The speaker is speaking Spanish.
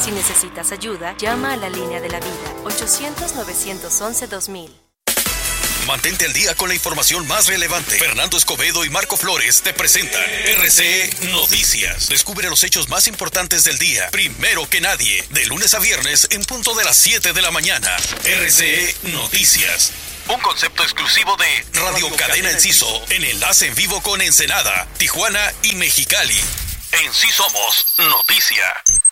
Si necesitas ayuda, llama a la línea de la vida, 800-911-2000. Mantente al día con la información más relevante. Fernando Escobedo y Marco Flores te presentan RCE Noticias. Descubre los hechos más importantes del día, primero que nadie, de lunes a viernes en punto de las 7 de la mañana. RCE Noticias. Un concepto exclusivo de Radio Cadena Enciso, en enlace en vivo con Ensenada, Tijuana y Mexicali. En Sí Somos Noticia.